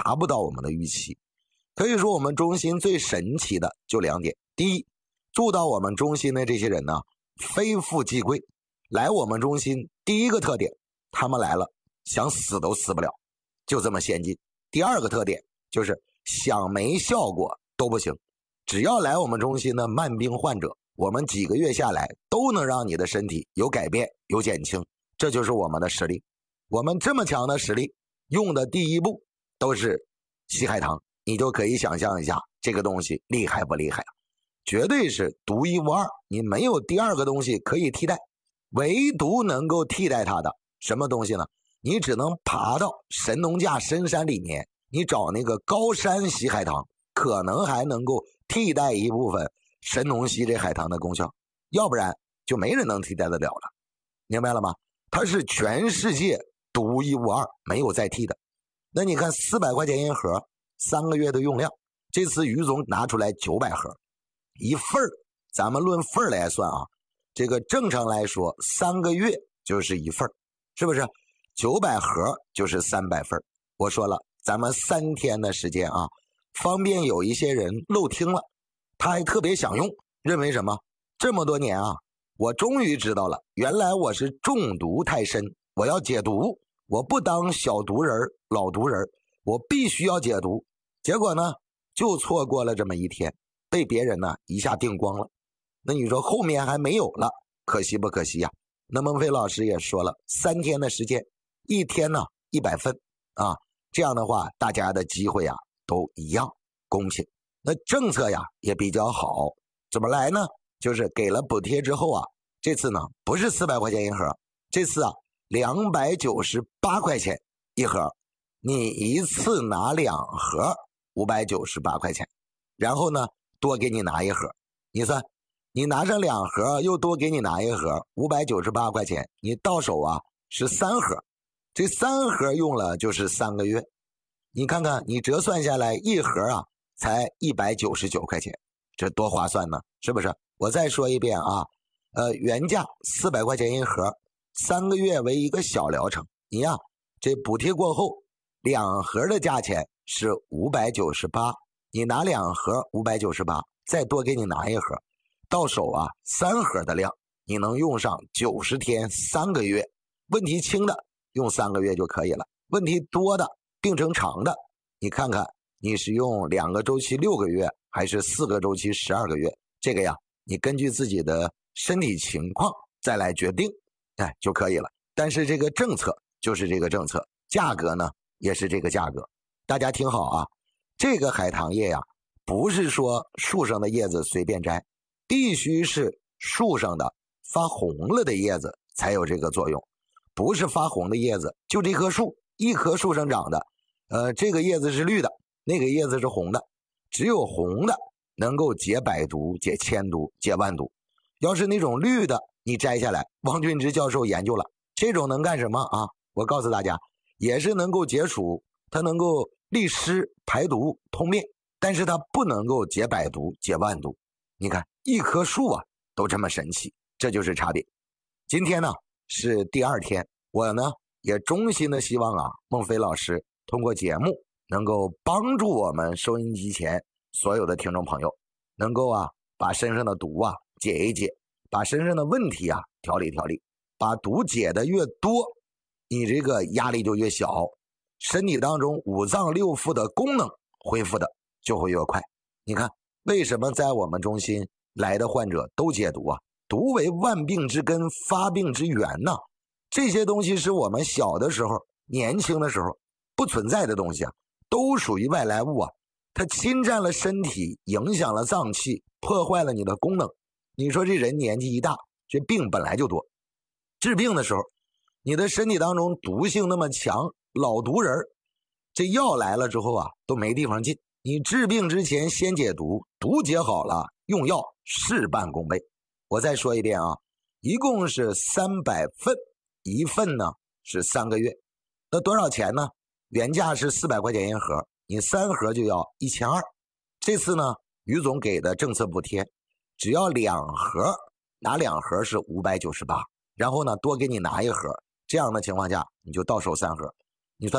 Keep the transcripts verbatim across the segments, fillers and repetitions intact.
达不到我们的预期。可以说我们中心最神奇的就两点，第一，住到我们中心的这些人呢，非富即贵，来我们中心第一个特点，他们来了想死都死不了，就这么先进。第二个特点就是想没效果都不行，只要来我们中心的慢病患者，我们几个月下来都能让你的身体有改变有减轻，这就是我们的实力。我们这么强的实力用的第一步都是西海棠，你就可以想象一下这个东西厉害不厉害，绝对是独一无二，你没有第二个东西可以替代，唯独能够替代它的什么东西呢？你只能爬到神农架深山里面，你找那个高山西海棠，可能还能够替代一部分神农西这海棠的功效，要不然就没人能替代得了了，明白了吗？它是全世界独一无二，没有再替的。那你看四百块钱一盒，三个月的用量，这次于总拿出来九百盒，一份儿，咱们论份儿来算啊，这个正常来说三个月就是一份儿，是不是？九百盒就是三百份。我说了，咱们三天的时间啊，方便有一些人漏听了，他还特别想用，认为什么？这么多年啊，我终于知道了，原来我是中毒太深，我要解毒，我不当小毒人老毒人，我必须要解毒。结果呢，就错过了这么一天，被别人呢一下订光了。那你说后面还没有了，可惜不可惜呀？那孟非老师也说了，三天的时间，一天呢一百份啊，这样的话大家的机会啊都一样公平。那政策呀也比较好，怎么来呢？就是给了补贴之后啊，这次呢不是四百块钱一盒，这次啊两百九十八块钱一盒，你一次拿两盒五百九十八块钱，然后呢多给你拿一盒，你算你拿上两盒又多给你拿一盒，五百九十八块钱，你到手啊是三盒，这三盒用了就是三个月，你看看你折算下来一盒啊才一百九十九块钱，这多划算呢，是不是？我再说一遍啊，呃，原价四百块钱一盒，三个月为一个小疗程，你呀这补贴过后两盒的价钱是五百九十八，你拿两盒五百九十八，再多给你拿一盒，到手啊三盒的量，你能用上九十天三个月，问题轻的用三个月就可以了，问题多的病程长的，你看看你是用两个周期六个月还是四个周期十二个月，这个呀你根据自己的身体情况再来决定，哎就可以了。但是这个政策就是这个政策，价格呢也是这个价格。大家听好啊，这个海棠叶呀不是说树上的叶子随便摘，必须是树上的发红了的叶子才有这个作用，不是发红的叶子就这棵树一棵树上长的，呃，这个叶子是绿的，那个叶子是红的，只有红的能够解百毒解千毒解万毒，要是那种绿的你摘下来，王俊之教授研究了，这种能干什么啊？我告诉大家，也是能够解暑，它能够利湿排毒通便，但是它不能够解百毒解万毒。你看一棵树啊都这么神奇，这就是差别。今天呢是第二天，我呢也衷心的希望啊孟非老师通过节目能够帮助我们收音机前所有的听众朋友，能够啊把身上的毒啊解一解，把身上的问题啊调理调理，把毒解的越多，你这个压力就越小，身体当中五脏六腑的功能恢复的就会越快。你看为什么在我们中心来的患者都解毒啊？毒为万病之根，发病之源呐。这些东西是我们小的时候年轻的时候不存在的东西啊，都属于外来物啊，它侵占了身体，影响了脏器，破坏了你的功能。你说这人年纪一大，这病本来就多，治病的时候你的身体当中毒性那么强，老毒人这药来了之后啊都没地方进，你治病之前先解毒，毒解好了用药事半功倍。我再说一遍啊，一共是三百份，一份呢是三个月，那多少钱呢？原价是四百块钱一盒，你三盒就要一千二。这次呢于总给的政策补贴，只要两盒，拿两盒是五百九十八，然后呢多给你拿一盒，这样的情况下你就到手三盒，你算算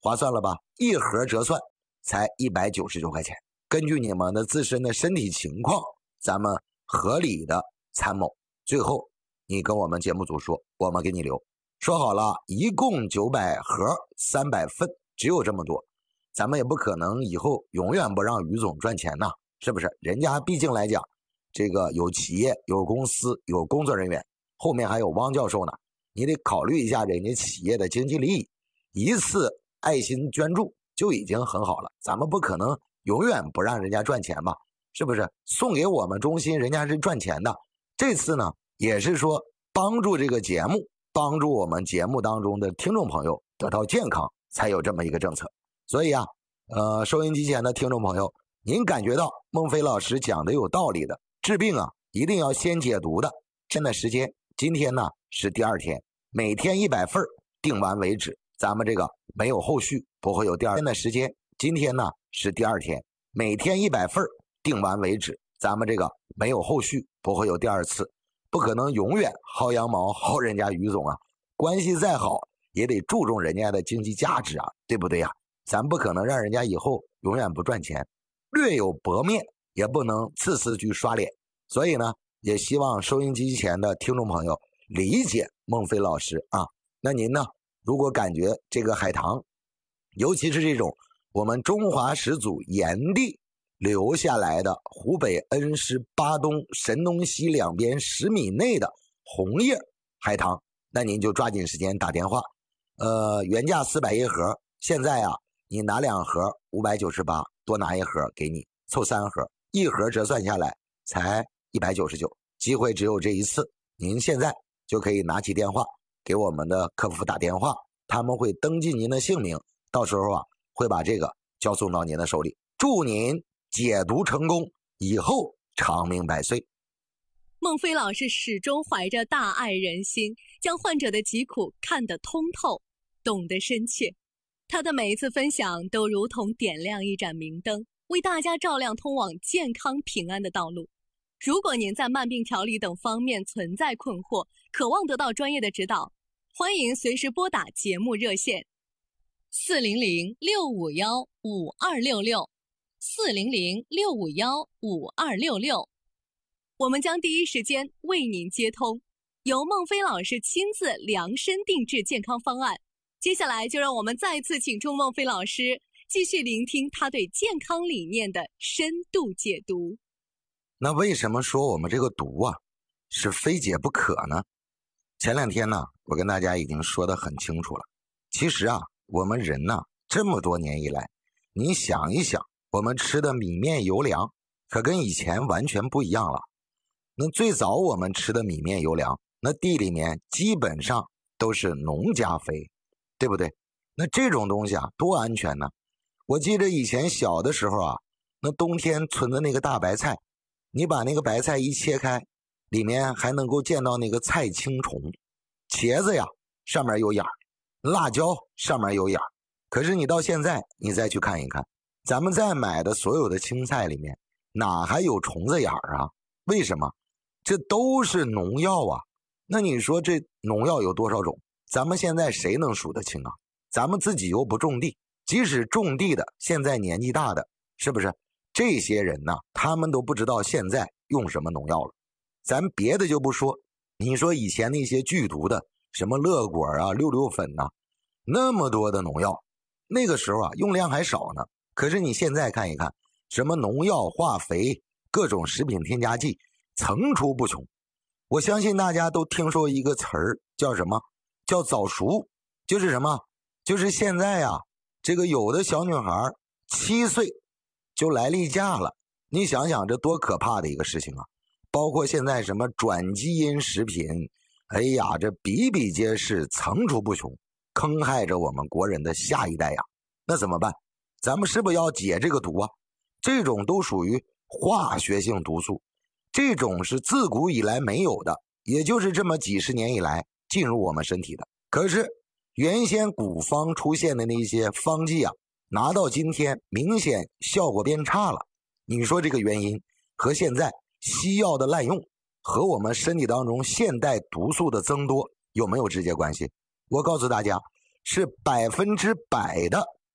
划算了吧？一盒折算才一百九十九块钱。根据你们的自身的身体情况，咱们合理的参谋。最后你跟我们节目组说，我们给你留。说好了，一共九百盒，三百份，只有这么多，咱们也不可能以后永远不让于总赚钱呐，是不是？人家毕竟来讲，这个有企业、有公司、有工作人员，后面还有汪教授呢，你得考虑一下人家企业的经济利益。一次爱心捐助就已经很好了，咱们不可能永远不让人家赚钱吧？是不是？送给我们中心，人家是赚钱的。这次呢，也是说帮助这个节目，帮助我们节目当中的听众朋友得到健康，才有这么一个政策。所以啊，呃，收音机前的听众朋友，您感觉到孟非老师讲的有道理的，治病啊，一定要先解毒的。现在时间，今天呢是第二天，每天一百份，定完为止。咱们这个没有后续，不会有第二。现在时间，今天呢是第二天，每天一百份，定完为止。咱们这个没有后续，不会有第二次，不可能永远薅羊毛薅人家于总啊。关系再好，也得注重人家的经济价值啊，对不对呀、啊？咱不可能让人家以后永远不赚钱，略有薄面也不能次次去刷脸。所以呢，也希望收音机前的听众朋友理解孟非老师啊。那您呢，如果感觉这个海棠，尤其是这种我们中华始祖炎帝留下来的湖北恩施巴东神农溪两边十米内的红叶海棠，那您就抓紧时间打电话。呃，原价四百一盒，现在啊，你拿两盒五百九十八，多拿一盒给你，凑三盒，一盒折算下来才一百九十九，机会只有这一次。您现在就可以拿起电话给我们的客服打电话，他们会登记您的姓名，到时候啊会把这个交送到您的手里。祝您解毒成功，以后长命百岁。 孟非老师始终怀着大爱人心，将患者的疾苦看得通透，懂得深切。他的每一次分享都如同点亮一盏明灯，为大家照亮通往健康平安的道路。如果您在慢病调理等方面存在困惑，渴望得到专业的指导，欢迎随时拨打节目热线四零零六五一五二六六四零零六五一五二六六，我们将第一时间为您接通，由孟非老师亲自量身定制健康方案。接下来就让我们再次请出孟非老师，继续聆听他对健康理念的深度解读。 那为什么说我们这个毒啊是非解不可呢？前两天呢，我跟大家已经说得很清楚了。其实啊，我们人呢，这么多年以来，你想一想，我们吃的米面油粮可跟以前完全不一样了。那最早我们吃的米面油粮，那地里面基本上都是农家肥，对不对？那这种东西啊，多安全呢？我记得以前小的时候啊，那冬天存的那个大白菜，你把那个白菜一切开，里面还能够见到那个菜青虫。茄子呀，上面有眼儿；辣椒上面有眼儿。可是你到现在，你再去看一看，咱们在买的所有的青菜里面，哪还有虫子眼儿啊？为什么？这都是农药啊！那你说这农药有多少种？咱们现在谁能数得清啊？咱们自己又不种地，即使种地的，现在年纪大的，是不是？这些人呢，他们都不知道现在用什么农药了。咱别的就不说，你说以前那些剧毒的，什么乐果啊、六六粉呐、啊，那么多的农药，那个时候啊用量还少呢。可是你现在看一看，什么农药、化肥、各种食品添加剂层出不穷。我相信大家都听说一个词儿，叫什么？叫早熟。就是什么？就是现在啊，这个有的小女孩七岁就来例假了，你想想这多可怕的一个事情啊！包括现在什么转基因食品，哎呀，这比比皆是，层出不穷，坑害着我们国人的下一代呀。那怎么办？咱们是不是要解这个毒啊？这种都属于化学性毒素，这种是自古以来没有的，也就是这么几十年以来进入我们身体的。可是原先古方出现的那些方剂啊，拿到今天明显效果变差了。你说这个原因和现在西药的滥用和我们身体当中现代毒素的增多有没有直接关系？我告诉大家，是百分之百的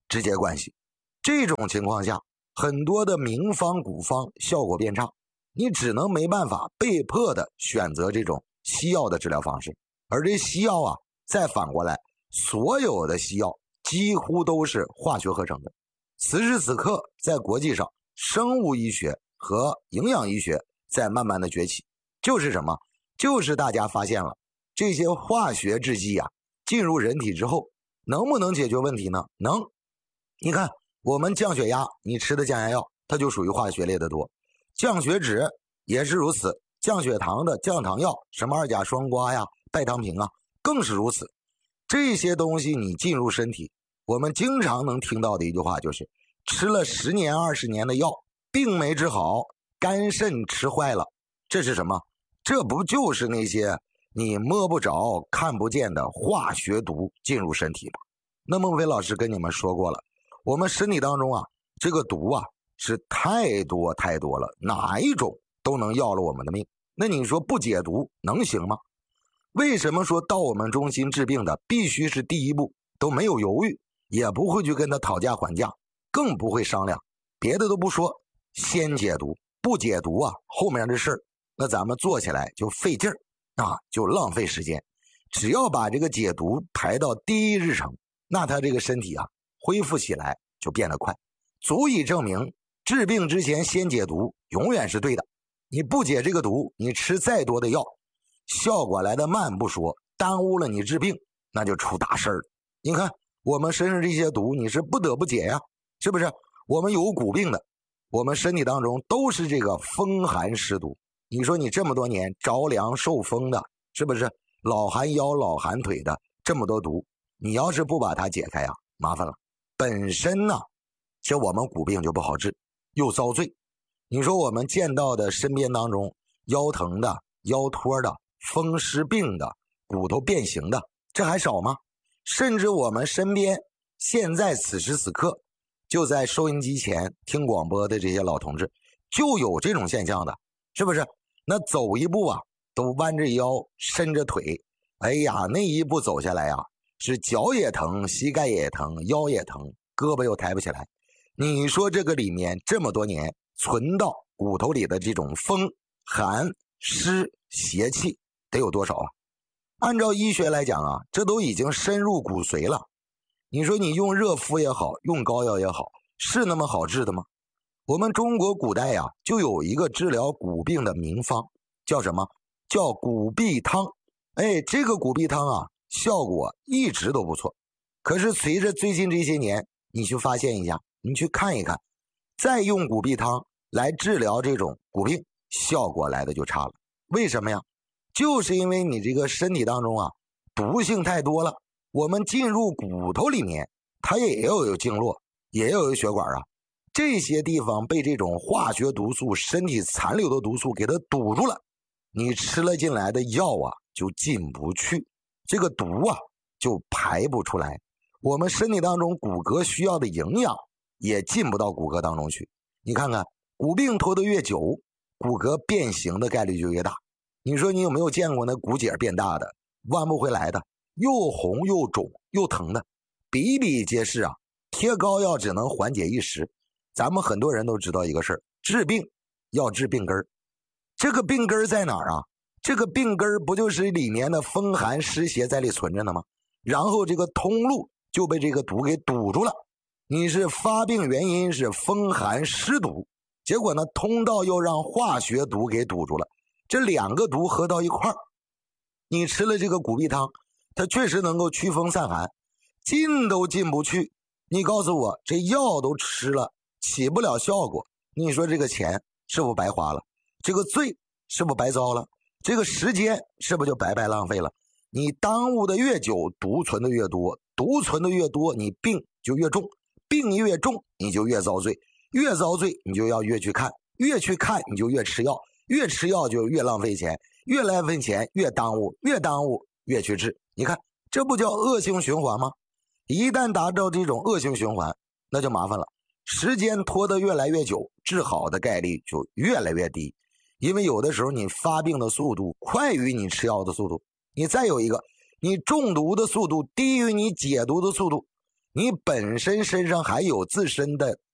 直接关系。这种情况下，很多的名方古方效果变差，你只能没办法被迫的选择这种西药的治疗方式。而这西药啊，再反过来，所有的西药几乎都是化学合成的。此时此刻，在国际上，生物医学和营养医学在慢慢的崛起，就是什么？就是大家发现了这些化学制剂啊，进入人体之后，能不能解决问题呢？能。你看，我们降血压，你吃的降压药，它就属于化学类的多；降血脂也是如此，降血糖的降糖药，什么二甲双胍呀、代糖平啊，更是如此。这些东西你进入身体，我们经常能听到的一句话就是：吃了十年、二十年的药，病没治好，肝肾吃坏了。这是什么？这不就是那些你摸不着、看不见的化学毒进入身体吗？那孟非老师跟你们说过了，我们身体当中啊，这个毒啊是太多太多了，哪一种都能要了我们的命。那你说不解毒能行吗？为什么说到我们中心治病的必须是第一步都没有犹豫，也不会去跟他讨价还价，更不会商量，别的都不说，先解毒。不解毒啊，后面的事儿那咱们做起来就费劲儿啊，就浪费时间。只要把这个解毒排到第一日程，那他这个身体啊恢复起来就变得快，足以证明治病之前先解毒永远是对的。你不解这个毒，你吃再多的药，效果来的慢不说，耽误了你治病，那就出大事儿了。你看我们身上这些毒，你是不得不解呀，是不是？我们有骨病的，我们身体当中都是这个风寒湿毒。你说你这么多年着凉受风的，是不是老寒腰老寒腿的这么多毒，你要是不把它解开呀，麻烦了。本身呢，这我们骨病就不好治，又遭罪。你说我们见到的身边当中腰疼的、腰托的、风湿病的、骨头变形的，这还少吗？甚至我们身边现在此时此刻就在收音机前听广播的这些老同志，就有这种现象的，是不是？那走一步啊都弯着腰伸着腿，哎呀，那一步走下来啊，是脚也疼，膝盖也疼，腰也疼，胳膊又抬不起来。你说这个里面这么多年存到骨头里的这种风寒湿邪气得有多少啊？按照医学来讲啊，这都已经深入骨髓了。你说你用热敷也好，用膏药也好，是那么好治的吗？我们中国古代呀、啊，就有一个治疗骨病的名方，叫什么？叫骨痹汤。哎，这个骨痹汤啊，效果一直都不错。可是随着最近这些年，你去发现一下，你去看一看，再用骨痹汤来治疗这种骨病，效果来的就差了。为什么呀？就是因为你这个身体当中啊，毒性太多了，我们进入骨头里面，它也要有经络，也要有血管啊。这些地方被这种化学毒素、身体残留的毒素给它堵住了，你吃了进来的药啊就进不去，这个毒啊就排不出来，我们身体当中骨骼需要的营养也进不到骨骼当中去。你看看骨病拖得越久，骨骼变形的概率就越大。你说你有没有见过那骨节变大的弯不回来的，又红又肿又疼的，比比皆是啊。贴膏药只能缓解一时，咱们很多人都知道一个事儿，治病要治病根儿。这个病根儿在哪儿啊？这个病根儿不就是里面的风寒湿邪在里存着呢吗？然后这个通路就被这个毒给堵住了。你是发病原因是风寒湿毒，结果呢通道又让化学毒给堵住了，这两个毒合到一块儿，你吃了这个骨痹汤，它确实能够驱风散寒，进都进不去。你告诉我，这药都吃了，起不了效果，你说这个钱是不是白花了？这个罪是不是白遭了？这个时间是不是就白白浪费了？你耽误的越久，毒存的越多，毒存的越多，你病就越重，病越重你就越遭罪，越遭罪你就要越去看，越去看你就越吃药，越吃药就越浪费钱，越浪费钱越耽误，越耽误越去治。你看这不叫恶性循环吗？一旦达到这种恶性循环，那就麻烦了，时间拖得越来越久，治好的概率就越来越低。因为有的时候你发病的速度快于你吃药的速度，你再有一个你中毒的速度低于你解毒的速度， 你本身身上还有自身的